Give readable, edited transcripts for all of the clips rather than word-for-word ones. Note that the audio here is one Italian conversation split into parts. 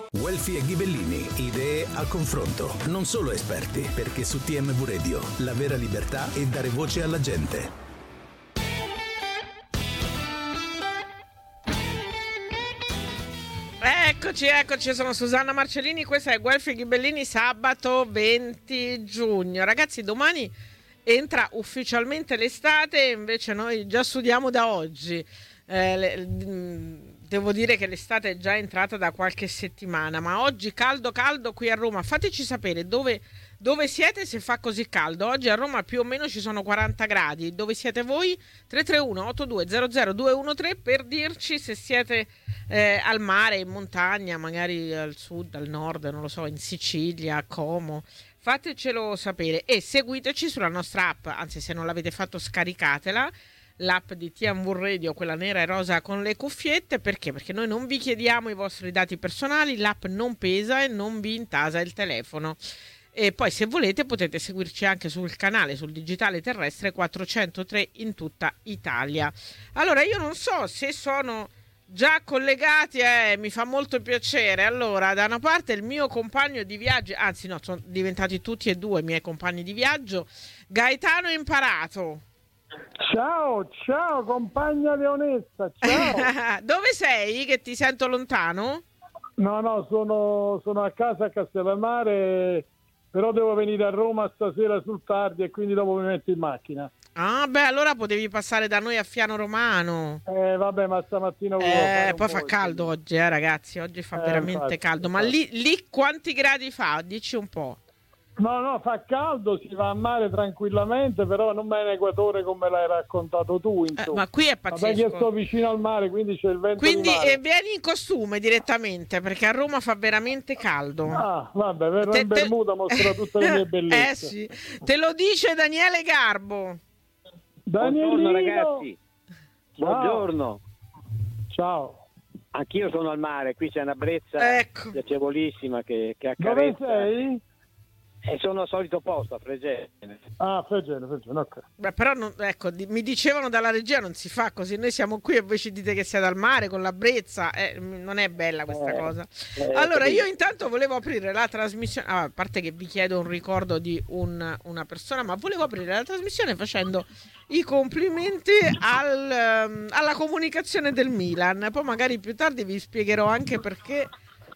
Guelfi e Ghibellini, idee a confronto, non solo esperti, perché su TMV Radio la vera libertà è dare voce alla gente. Eccoci, sono Susanna Marcellini, questa è Guelfi e Ghibellini, sabato 20 giugno. Ragazzi, domani entra ufficialmente l'estate, invece noi già studiamo da oggi. Devo dire che l'estate è già entrata da qualche settimana, ma oggi caldo qui a Roma. Fateci sapere dove siete se fa così caldo. Oggi a Roma più o meno ci sono 40 gradi. Dove siete voi? 331 8200 213 per dirci se siete al mare, in montagna, magari al sud, al nord, non lo so, in Sicilia, a Como. Fatecelo sapere e seguiteci sulla nostra app, anzi se non l'avete fatto scaricatela, l'app di TMV Radio, quella nera e rosa con le cuffiette. Perché? Perché noi non vi chiediamo i vostri dati personali, l'app non pesa e non vi intasa il telefono. E poi se volete potete seguirci anche sul canale, sul digitale terrestre 403 in tutta Italia. Allora io non so se sono già collegati, mi fa molto piacere. Allora, da una parte il mio compagno di viaggio, anzi no, sono diventati tutti e due i miei compagni di viaggio, Gaetano Imparato. Ciao compagna Leonessa, ciao. Dove sei? Che ti sento lontano? No, sono a casa a Castellammare, però devo venire a Roma stasera sul tardi e quindi dopo mi metto in macchina. Ah, beh, allora potevi passare da noi a Fiano Romano. Vabbè, ma stamattina poi fa caldo oggi, ragazzi, oggi fa veramente infatti, caldo. Ma lì quanti gradi fa? Dici un po'. No, fa caldo, si va a mare tranquillamente, però non è in equatore come l'hai raccontato tu, insomma. Ma qui è pazzesco. Ma perché sto vicino al mare, quindi c'è il vento quindi di mare. Vieni in costume direttamente, perché a Roma fa veramente caldo. Ah, vabbè, verrò in Bermuda, mostrerò tutte le mie bellezze. Sì, te lo dice Daniele Garbo. Danielino! Buongiorno ragazzi, buongiorno. Ciao. Anch'io sono al mare, qui c'è una brezza piacevolissima che accarezza. Dove sei? E sono al solito posto, a Fregene. Ah, Fregene, ok. Beh, però mi dicevano dalla regia non si fa così, noi siamo qui e voi ci dite che siete al mare con la brezza, non è bella questa cosa. Allora io intanto volevo aprire la trasmissione, a parte che vi chiedo un ricordo di una persona, ma volevo aprire la trasmissione facendo i complimenti alla comunicazione del Milan, poi magari più tardi vi spiegherò anche perché.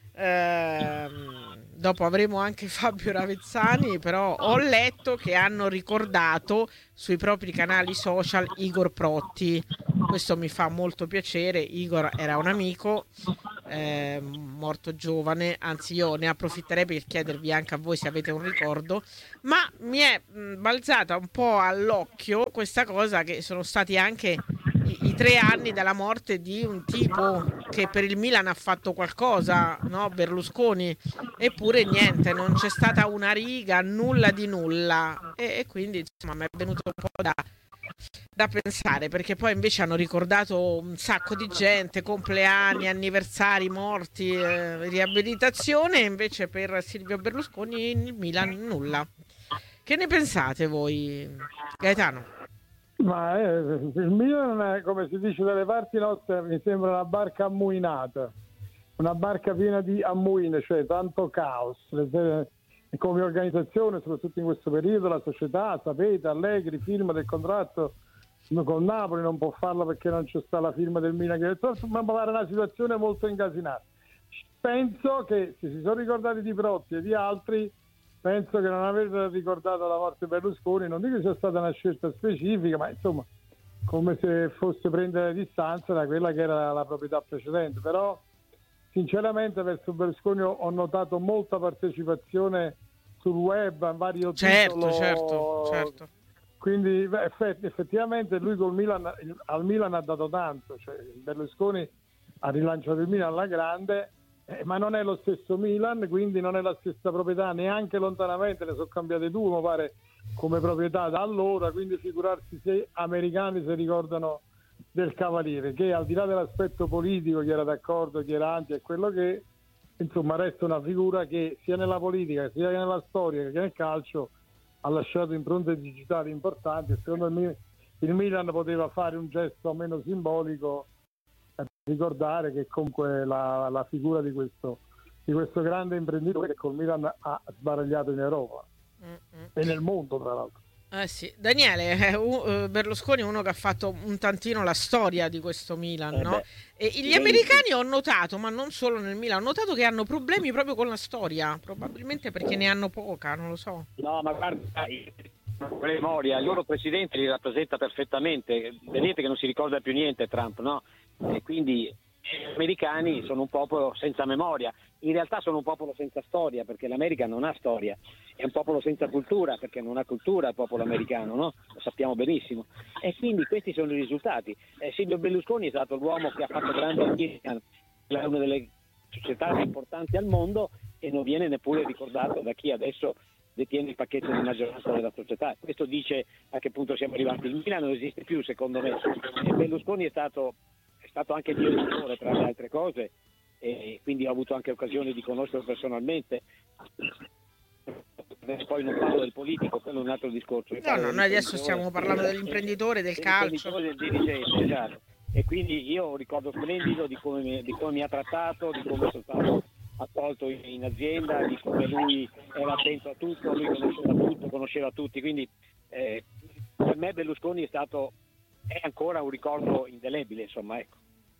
Dopo avremo anche Fabio Ravezzani, però ho letto che hanno ricordato sui propri canali social Igor Protti. Questo mi fa molto piacere. Igor era un amico morto giovane, anzi io ne approfitterei per chiedervi anche a voi se avete un ricordo, ma mi è balzata un po' all'occhio questa cosa che sono stati anche i 3 anni dalla morte di un tipo che per il Milan ha fatto qualcosa, no? Berlusconi, eppure niente, non c'è stata una riga, nulla di nulla, e quindi insomma mi è venuto un po' da pensare, perché poi invece hanno ricordato un sacco di gente, compleanni, anniversari, morti, riabilitazione, e invece per Silvio Berlusconi il Milan nulla. Che ne pensate voi, Gaetano? Ma il Milan, come si dice dalle parti nostre, mi sembra una barca ammuinata, una barca piena di ammuine, cioè tanto caos. Come organizzazione, soprattutto in questo periodo, la società, sapete, Allegri, firma del contratto con Napoli, non può farlo perché non c'è sta la firma del Milan, ma pare una situazione molto incasinata. Penso che se si sono ricordati di Protti e di altri, penso che non aver ricordato la morte di Berlusconi, non dico che sia stata una scelta specifica, ma insomma come se fosse prendere distanza da quella che era la proprietà precedente. Però sinceramente verso Berlusconi ho notato molta partecipazione sul web, a vario titolo. Certo. Quindi effettivamente lui al Milan ha dato tanto, cioè Berlusconi ha rilanciato il Milan alla grande, ma non è lo stesso Milan, quindi non è la stessa proprietà, neanche lontanamente, ne sono cambiate 2, mi pare, come proprietà da allora, quindi figurarsi se americani si ricordano del Cavaliere, che al di là dell'aspetto politico, chi era d'accordo, chi era anti, è quello che, insomma, resta una figura che sia nella politica, sia nella storia, che nel calcio ha lasciato impronte digitali importanti. Secondo me il Milan poteva fare un gesto almeno simbolico, ricordare che comunque la figura di questo di questo grande imprenditore che col Milan ha sbaragliato in Europa e nel mondo, tra l'altro. Sì. Daniele, Berlusconi è uno che ha fatto un tantino la storia di questo Milan, no? E gli americani ho notato, ma non solo nel Milan, ho notato che hanno problemi proprio con la storia, probabilmente perché ne hanno poca, non lo so. No, ma guarda, memoria, il loro presidente li rappresenta perfettamente, vedete che non si ricorda più niente Trump, no? E quindi gli americani sono un popolo senza memoria, in realtà sono un popolo senza storia, perché l'America non ha storia, è un popolo senza cultura, perché non ha cultura il popolo americano, no? Lo sappiamo benissimo, e quindi questi sono i risultati. Silvio Berlusconi è stato l'uomo che ha fatto grande American, una delle società più importanti al mondo, e non viene neppure ricordato da chi adesso detiene il pacchetto di maggioranza della società. Questo dice a che punto siamo arrivati. Il Milan non esiste più, secondo me, e Berlusconi è stato anche direttore, tra le altre cose, e quindi ho avuto anche occasione di conoscerlo personalmente. Poi non parlo del politico, quello è un altro discorso. No, noi adesso stiamo parlando dell'imprenditore, del calcio. Del dirigente, esatto. E quindi io ho un ricordo splendido di come mi ha trattato, di come sono stato accolto in azienda, di come lui era attento a tutto, lui conosceva tutti, quindi per me Berlusconi è ancora un ricordo indelebile, insomma, ecco.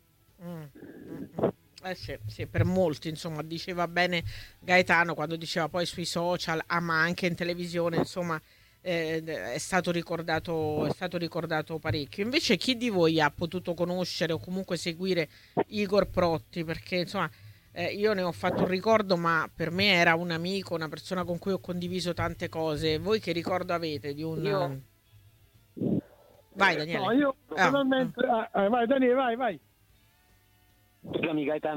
Sì, per molti, insomma, diceva bene Gaetano quando diceva poi sui social, ma anche in televisione, insomma, è stato ricordato parecchio. Invece chi di voi ha potuto conoscere o comunque seguire Igor Protti? Perché insomma io ne ho fatto un ricordo, ma per me era un amico, una persona con cui ho condiviso tante cose. Voi che ricordo avete di un... Vai Daniele. No, io personalmente... vai Daniele, vai. Scusami Gaetano.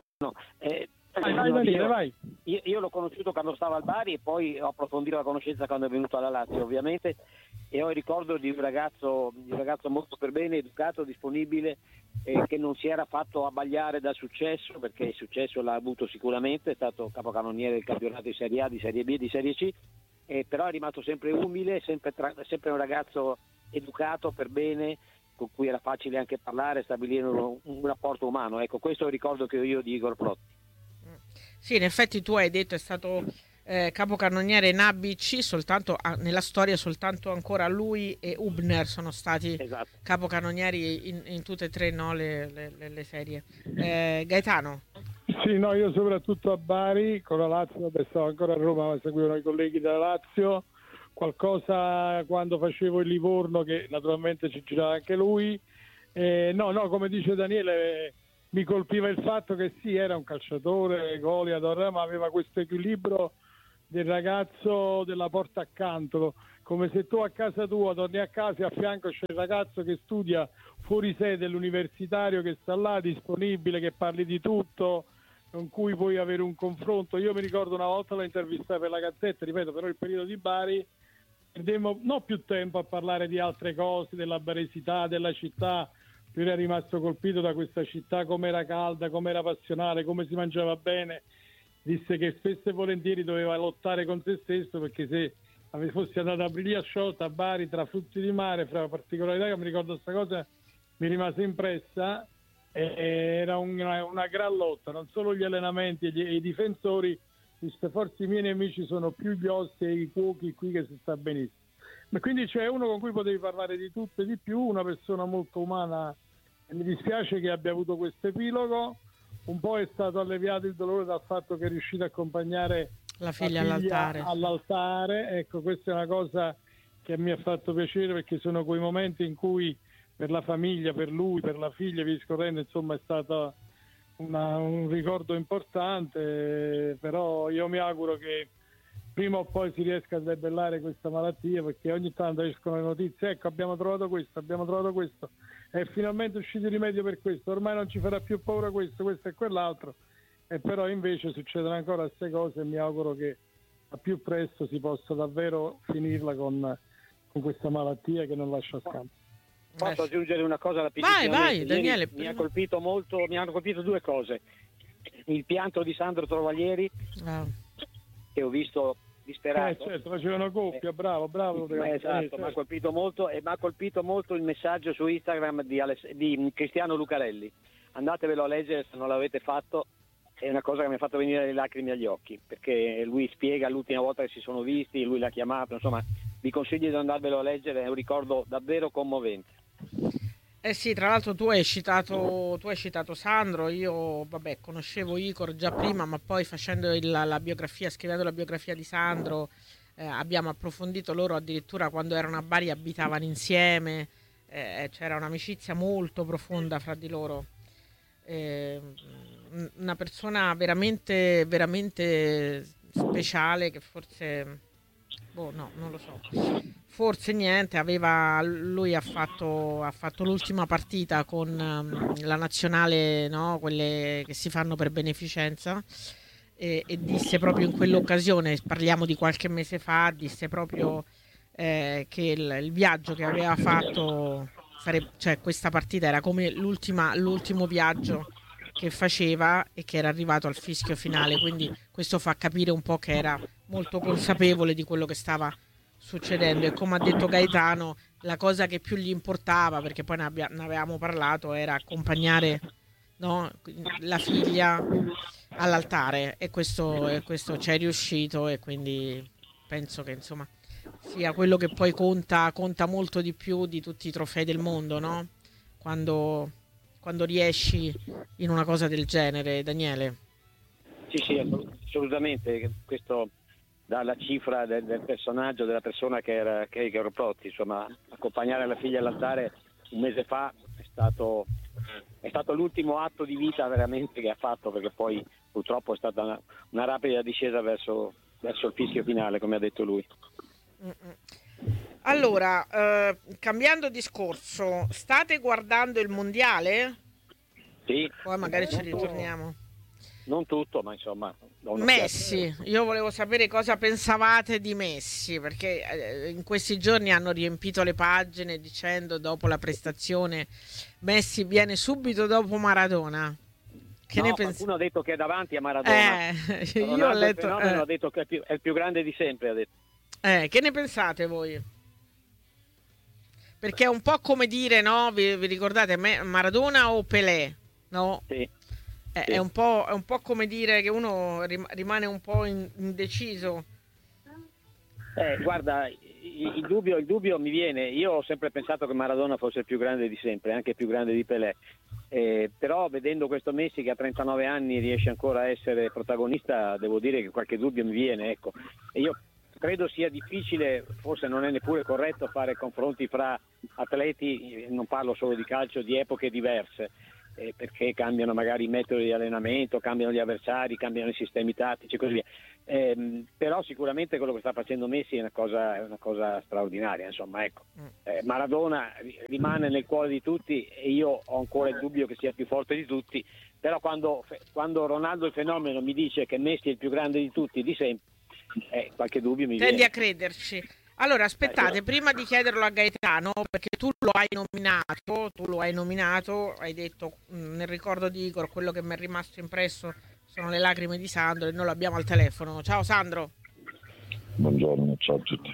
Vai Daniele, vai. Io l'ho conosciuto quando stava al Bari e poi ho approfondito la conoscenza quando è venuto alla Lazio, ovviamente, e ho il ricordo di un ragazzo molto per bene, educato, disponibile, che non si era fatto abbagliare dal successo, perché il successo l'ha avuto sicuramente, è stato capocannoniere del campionato di Serie A, di Serie B, di Serie C, però è rimasto sempre umile, sempre un ragazzo educato, per bene, con cui era facile anche parlare, stabilire un rapporto umano. Ecco, questo è il ricordo che ho io di Igor Protti. Sì, in effetti tu hai detto è stato capocannoniere in ABC, soltanto nella storia soltanto ancora lui e Hubner sono stati capocannonieri in tutte e tre, no, le serie. Gaetano? Sì, no, io soprattutto a Bari con la Lazio, stavo ancora a Roma, ma seguivano i colleghi della Lazio, qualcosa quando facevo il Livorno, che naturalmente ci girava anche lui. No, come dice Daniele, mi colpiva il fatto che sì, era un calciatore, goleador, ma aveva questo equilibrio del ragazzo della porta accanto, come se tu a casa tua torni a casa e a fianco c'è il ragazzo che studia fuori sede, l'universitario che sta là disponibile, che parli di tutto, con cui puoi avere un confronto. Io mi ricordo una volta l'ho intervistata per la Gazzetta, ripeto, però il periodo di Bari perdemmo non più tempo a parlare di altre cose, della baresità, della città. Lui era rimasto colpito da questa città, come era calda, come era passionale, come si mangiava bene. Disse che spesso e volentieri doveva lottare con se stesso, perché se fossi andato a Briglia Sciolta a Bari, tra frutti di mare, fra particolarità, che mi ricordo questa cosa, mi rimase impressa, era una gran lotta, non solo gli allenamenti e i difensori, disse forse i miei nemici sono più gli ossi e i cuochi qui che si sta benissimo. Ma quindi c'è uno con cui potevi parlare di tutto e di più, una persona molto umana. Mi dispiace che abbia avuto questo epilogo, un po' è stato alleviato il dolore dal fatto che è riuscito a accompagnare la figlia all'altare. Ecco, questa è una cosa che mi ha fatto piacere, perché sono quei momenti in cui per la famiglia, per lui, per la figlia, vi scorrendo, insomma è stato un ricordo importante, però io mi auguro che prima o poi si riesca a debellare questa malattia, perché ogni tanto escono le notizie, ecco abbiamo trovato questo, è finalmente uscito il rimedio per questo, ormai non ci farà più paura questo e quell'altro, e però invece succedono ancora queste cose, e mi auguro che a più presto si possa davvero finirla con questa malattia che non lascia scampo. Posso aggiungere una cosa rapidissima? Vai Daniele. Mi hanno colpito due cose: il pianto di Sandro Trovaglieri, che ho visto disperato, certo, facevano coppia, bravo esatto, mi ha colpito molto, e mi ha colpito molto il messaggio su Instagram di Cristiano Lucarelli. Andatevelo a leggere se non l'avete fatto, è una cosa che mi ha fatto venire le lacrime agli occhi, perché lui spiega l'ultima volta che si sono visti, lui l'ha chiamato, insomma, vi consiglio di andarvelo a leggere, è un ricordo davvero commovente. Eh sì, tra l'altro tu hai citato Sandro, io vabbè conoscevo Igor già prima, ma poi facendo la biografia, scrivendo la biografia di Sandro, abbiamo approfondito loro addirittura quando erano a Bari abitavano insieme, c'era un'amicizia molto profonda fra di loro. Eh, una persona veramente, veramente speciale che forse, boh, no, non lo so. Forse niente, lui ha fatto l'ultima partita con la nazionale, no? Quelle che si fanno per beneficenza e disse proprio in quell'occasione, parliamo di qualche mese fa, disse proprio che il viaggio che aveva fatto, cioè questa partita era come l'ultimo viaggio che faceva e che era arrivato al fischio finale, quindi questo fa capire un po' che era molto consapevole di quello che stava succedendo e come ha detto Gaetano, la cosa che più gli importava, perché poi ne avevamo parlato, era accompagnare, no, la figlia all'altare e questo ci è riuscito e quindi penso che insomma sia quello che poi conta molto di più di tutti i trofei del mondo, no? Quando riesci in una cosa del genere, Daniele. Sì, assolutamente, questo dà la cifra del personaggio, della persona che era Protti, insomma, accompagnare la figlia all'altare un mese fa è stato l'ultimo atto di vita veramente che ha fatto, perché poi purtroppo è stata una rapida discesa verso il fischio finale, come ha detto lui. Allora, cambiando discorso, state guardando il mondiale? Sì, Poi magari ci ritorniamo. non tutto, ma insomma. Messi, io volevo sapere cosa pensavate di Messi, perché in questi giorni hanno riempito le pagine dicendo dopo la prestazione Messi viene subito dopo Maradona. Che ne pensi? Qualcuno ha detto che è davanti a Maradona. Io ho letto. Ha detto che è il più grande di sempre, ha detto. Che ne pensate voi? Perché è un po' come dire, no? Vi ricordate Maradona o Pelé? No? Sì. È un po' come dire che uno rimane un po' indeciso. Guarda, il dubbio mi viene. Io ho sempre pensato che Maradona fosse il più grande di sempre, anche più grande di Pelé. Però vedendo questo Messi che a 39 anni riesce ancora a essere protagonista, devo dire che qualche dubbio mi viene, ecco. E io credo sia difficile, forse non è neppure corretto fare confronti fra atleti, non parlo solo di calcio, di epoche diverse. Perché cambiano magari i metodi di allenamento, cambiano gli avversari, cambiano i sistemi tattici e così via. Però sicuramente quello che sta facendo Messi è una cosa straordinaria, insomma, ecco. Maradona rimane nel cuore di tutti e io ho ancora il dubbio che sia più forte di tutti, però quando Ronaldo il fenomeno mi dice che Messi è il più grande di tutti di sempre, qualche dubbio mi viene. Tendi a crederci. Allora, aspettate, prima di chiederlo a Gaetano, perché tu lo hai nominato, hai detto nel ricordo di Igor, quello che mi è rimasto impresso sono le lacrime di Sandro e noi lo abbiamo al telefono. Ciao Sandro. Buongiorno, ciao a tutti.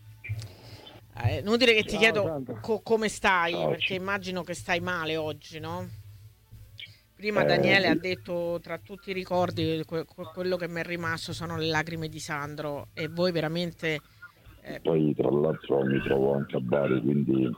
Inutile che ti chiedo come stai, Ciao, perché ciao. immagino che stai male oggi, no? Prima Daniele ha detto tra tutti i ricordi, quello che mi è rimasto sono le lacrime di Sandro e voi veramente... Poi tra l'altro mi trovo anche a Bari, quindi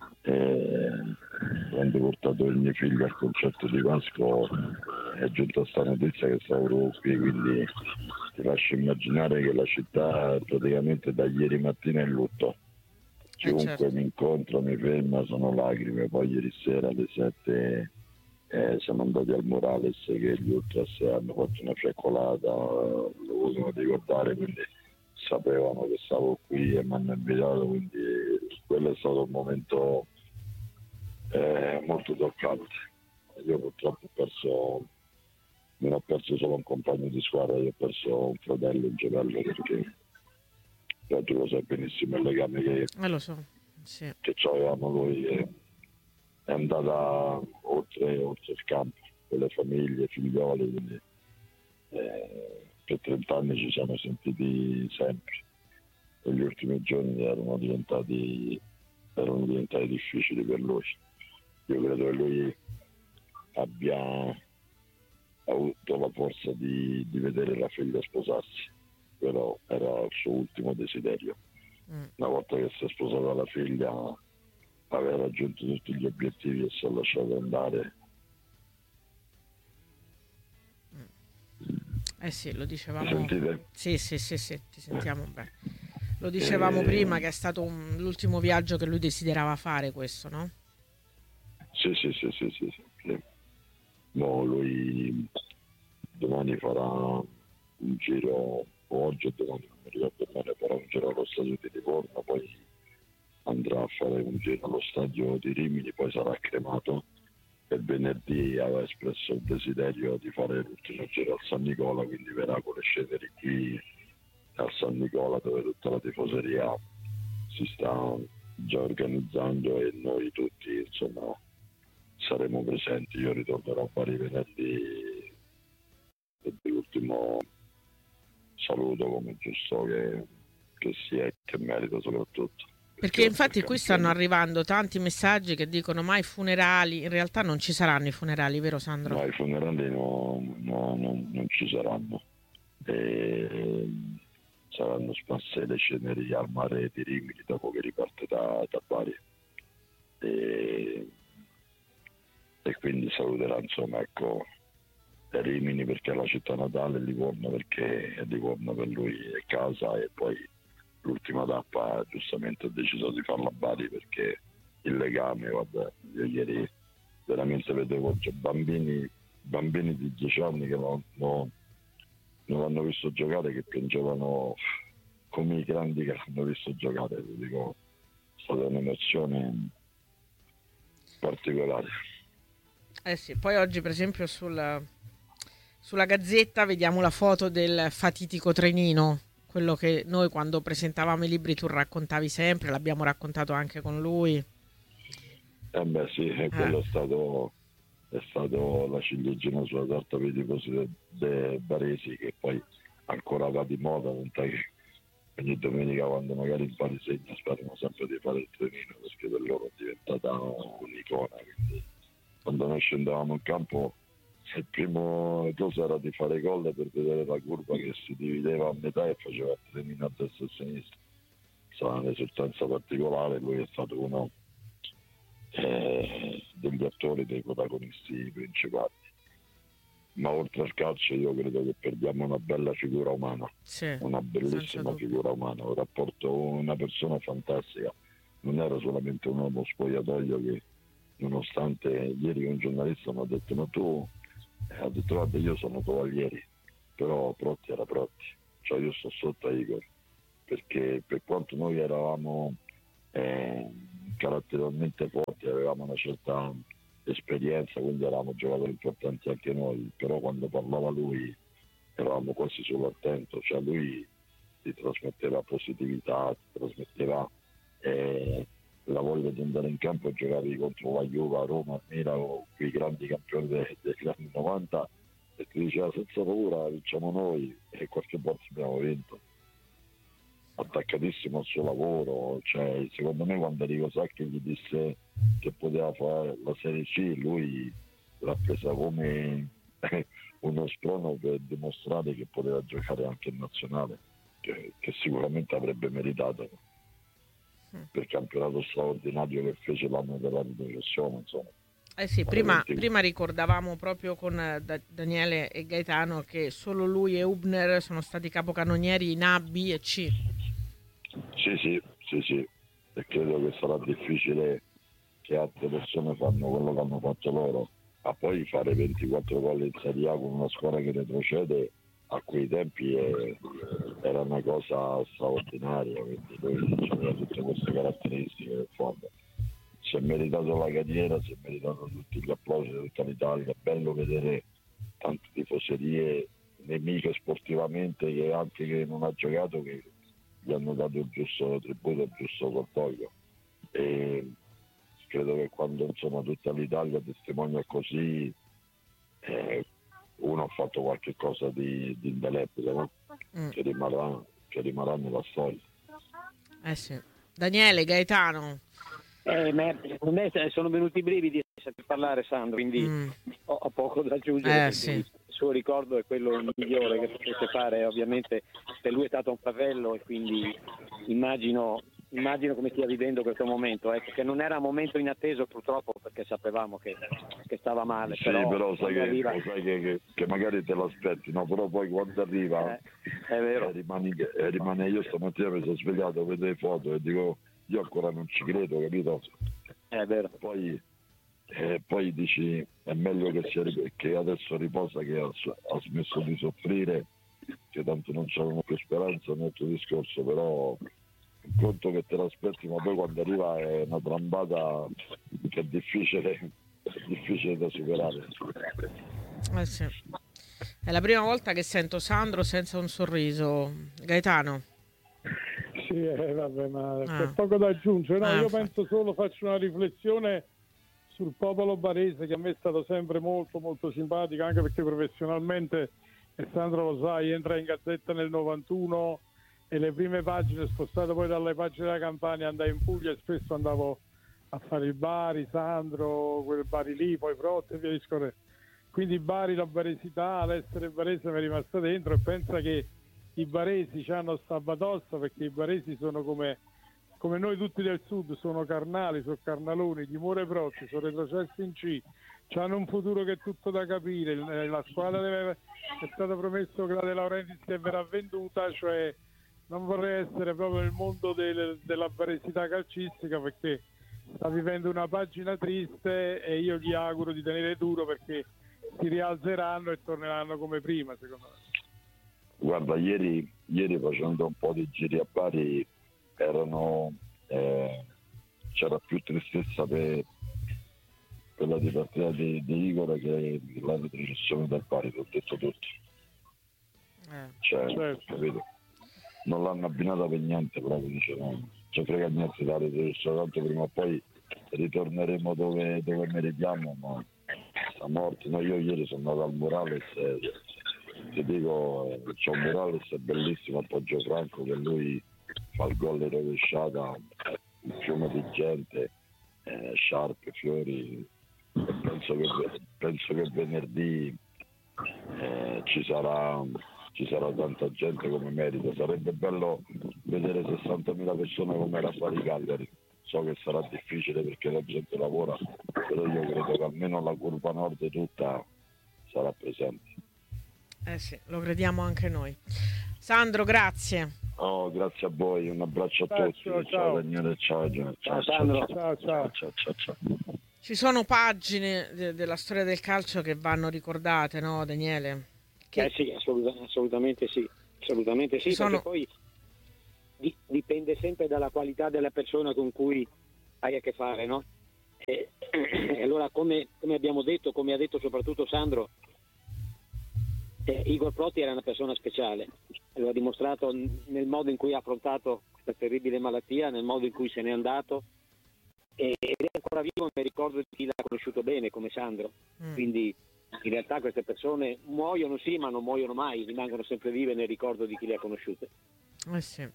quando ho portato il mio figlio al concerto di Vasco è giunta sta notizia che stavo qui, quindi ti lascio immaginare che la città praticamente da ieri mattina è in lutto. Chiunque certo. mi incontra, mi ferma, sono lacrime. Poi ieri sera alle 7 siamo andati al Morales che gli Ultras hanno fatto una fiaccolata, lo volevano ricordare, quindi sapevano che stavo qui e mi hanno invitato, quindi quello è stato un momento molto toccante. Io purtroppo non ho perso solo un compagno di squadra, io ho perso un fratello, un gemello, perché tu lo sai benissimo il legame lo so, sì. che avevamo noi è andata oltre il campo, con le famiglie, i figlioli, quindi per 30 anni ci siamo sentiti sempre e gli ultimi giorni erano diventati difficili per lui. Io credo che lui abbia ha avuto la forza di vedere la figlia sposarsi, però era il suo ultimo desiderio. Una volta che si è sposata la figlia aveva raggiunto tutti gli obiettivi e si è lasciato andare. Sì, lo dicevamo. Sentite? Sì, ti sentiamo bene. Lo dicevamo prima che è stato l'ultimo viaggio che lui desiderava fare, questo, no? Sì. No, lui domani farà un giro, oggi o domani, non mi ricordo bene, farà un giro allo stadio di Livorno, poi andrà a fare un giro allo stadio di Rimini, poi sarà cremato, e venerdì aveva espresso il desiderio di fare l'ultimo giro al San Nicola, quindi verrà con le ceneri qui al San Nicola, dove tutta la tifoseria si sta già organizzando e noi tutti, insomma, saremo presenti. Io ritornerò a Bari venerdì e l'ultimo saluto, come giusto che sia, che merita soprattutto. Perché infatti qui stanno arrivando tanti messaggi che dicono mai funerali. In realtà non ci saranno i funerali, vero Sandro? No, i funerali non ci saranno. Saranno spasse le ceneri al mare di Rimini dopo che riparte da Bari. E quindi saluterà, insomma, ecco, Rimini perché è la città natale, Livorno perché Livorno per lui è casa, e poi l'ultima tappa giustamente ha deciso di farla a Bari perché il legame, vabbè, io ieri veramente vedevo bambini di 10 anni che non l'hanno visto giocare, che piangevano come i grandi che l'hanno visto giocare. Vi dico, è stata un'emozione particolare. Sì, poi oggi per esempio sulla Gazzetta vediamo la foto del fatitico trenino, quello che noi quando presentavamo i libri tu raccontavi sempre, l'abbiamo raccontato anche con lui. Beh sì, quello è stato la ciliegina sulla torta per i tifosi dei baresi, che poi ancora va di moda, tant'è che ogni domenica quando magari il Bari segna sperano sempre di fare il trenino, perché per loro è diventata un'icona. Quindi quando noi scendevamo in campo il primo cosa era di fare gol per vedere la curva che si divideva a metà e faceva il trenino a destra e a sinistra. Sarà un'esultanza particolare, lui è stato uno degli attori, dei protagonisti principali. Ma oltre al calcio io credo che perdiamo una bella figura umana, una bellissima figura umana, un rapporto, una persona fantastica. Non era solamente un uomo spogliatoio che, nonostante ieri un giornalista mi ha detto ma tu, ha detto guarda, io sono Tovaglieri, però Protti era Protti, cioè io sto sotto a Igor, perché per quanto noi eravamo caratterialmente forti, avevamo una certa esperienza, quindi eravamo giocatori importanti anche noi, però quando parlava lui eravamo quasi sull'attento, cioè lui ti trasmetteva positività, ti trasmetteva la voglia di andare in campo e giocare contro la Juve, Roma, Milan, quei grandi campioni degli anni 90, e ti diceva senza paura vinciamo noi, e qualche volta abbiamo vinto. Attaccatissimo al suo lavoro, cioè secondo me quando Enrico Sacchi gli disse che poteva fare la Serie C, lui l'ha presa come uno sprono per dimostrare che poteva giocare anche in nazionale, che sicuramente avrebbe meritato per il campionato straordinario che fece l'anno della riproduzione, insomma. Sì, prima ricordavamo proprio con Daniele e Gaetano che solo lui e Hubner sono stati capocannonieri in A, B e C. Sì, e credo che sarà difficile che altre persone fanno quello che hanno fatto loro, ma poi fare 24 gol in Serie A con una squadra che retrocede a quei tempi era una cosa straordinaria, quindi lui aveva tutte queste caratteristiche nel fondo. Si è meritato la carriera, si è meritato tutti gli applausi di tutta l'Italia. È bello vedere tante tifoserie nemiche sportivamente, che anche che non ha giocato, che gli hanno dato il giusto tributo, il giusto cordoglio, e credo che quando insomma tutta l'Italia testimonia così, uno ha fatto qualche cosa di indelebile, no? Che rimarrà nella storia. Sì. Daniele, Gaetano. Secondo me sono venuti i brividi per parlare, Sandro, quindi ho poco da aggiungere. Sì. suo ricordo è quello migliore che potesse fare, ovviamente per lui è stato un fratello e quindi immagino come stia vivendo questo momento, ecco, che non era un momento inatteso purtroppo perché sapevamo che stava male. Sì, però sai che magari te lo aspetti, no? Però poi quando arriva è vero. rimane, io stamattina mi sono svegliato, vedo le foto e dico io ancora non ci credo, capito? È vero. Poi dici è meglio che adesso riposa, che ha smesso di soffrire, che tanto non c'erano più speranza, un altro discorso, però un conto che te l'aspetti, ma poi quando arriva è una trambata che è difficile da superare. Sì. È la prima volta che sento Sandro senza un sorriso. Gaetano. Sì, vabbè, ma c'è poco da aggiungere. No, io penso solo, faccio una riflessione sul popolo barese, che a me è stato sempre molto molto simpatico, anche perché professionalmente, e Sandro lo sa, entra in Gazzetta nel 91 e le prime pagine, spostate poi dalle pagine della Campania, andai in Puglia e spesso andavo a fare il Bari, Sandro, quel Bari lì, poi Protte e via discorrendo. Quindi Bari, la baresità, l'essere barese mi è rimasta dentro, e pensa che i baresi hanno sta batosta, perché i baresi sono come noi tutti del sud, sono carnali, sono carnaloni, di Mure Protti, sono retrocessi in C, hanno un futuro che è tutto da capire. La squadra è stato promesso che la De Laurentiis verrà venduta, cioè non vorrei essere proprio nel mondo della baresità calcistica, perché sta vivendo una pagina triste e io gli auguro di tenere duro, perché si rialzeranno e torneranno come prima, secondo me. Guarda, ieri facendo un po' di giri a Bari c'era più tristezza per la dipartita di Igor che la retrocessione del Bari, ti ho detto tutto. Certo. Capito? Non l'hanno abbinata per niente, proprio, dice no, ci frega niente da retrocessione, tanto prima o poi ritorneremo dove meritiamo, ma sta morto. No, io ieri sono andato al Morales, ti dico, c'è un Morales bellissimo a Poggio Franco, che lui fa il gol in rovesciata, un fiume di gente, sciarpe, fiori. Penso che venerdì ci sarà tanta gente come merita. Sarebbe bello vedere 60.000 persone come era a Bari Cagliari. So che sarà difficile perché la gente lavora, però io credo che almeno la curva nord tutta sarà presente. Sì, lo crediamo anche noi. Sandro, grazie. Oh, grazie a voi, un abbraccio a tutti. Ciao Daniele, ciao Sandro. Ciao. Ci sono pagine della storia del calcio che vanno ricordate, no Daniele? Sì, assolutamente sì, perché poi dipende sempre dalla qualità della persona con cui hai a che fare, no? E allora come abbiamo detto, come ha detto soprattutto Sandro, Igor Protti era una persona speciale, lo ha dimostrato nel modo in cui ha affrontato questa terribile malattia, nel modo in cui se n'è andato, ed è ancora vivo nel ricordo di chi l'ha conosciuto bene come Sandro. Quindi in realtà queste persone muoiono sì, ma non muoiono mai, rimangono sempre vive nel ricordo di chi le ha conosciute. Sì.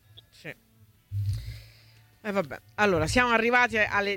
Vabbè. Allora, siamo arrivati alle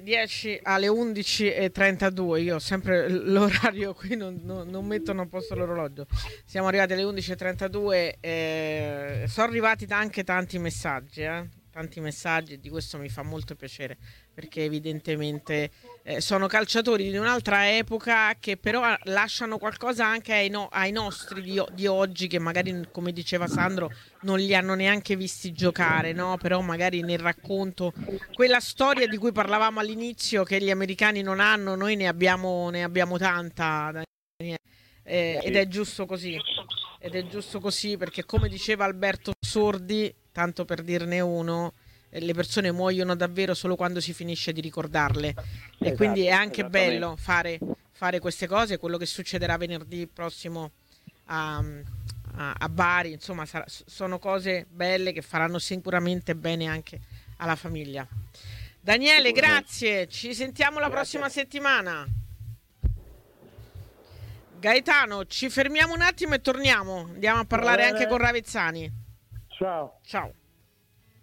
11:32. Io ho sempre l'orario qui, non mettono a posto l'orologio. Siamo arrivati alle 11:32. Sono arrivati anche tanti messaggi, di questo mi fa molto piacere, perché evidentemente sono calciatori di un'altra epoca che però lasciano qualcosa anche ai nostri di oggi, che magari, come diceva Sandro, non li hanno neanche visti giocare, no? Però magari nel racconto, quella storia di cui parlavamo all'inizio, che gli americani non hanno, noi ne abbiamo tanta, ed è giusto così. Perché, come diceva Alberto Sordi, tanto per dirne uno, le persone muoiono davvero solo quando si finisce di ricordarle. E quindi è anche bello fare queste cose. Quello che succederà venerdì prossimo a Bari, insomma, sono cose belle che faranno sicuramente bene anche alla famiglia. Daniele, grazie, ci sentiamo la prossima settimana. Gaetano, ci fermiamo un attimo e torniamo, andiamo a parlare anche con Ravezzani. Ciao.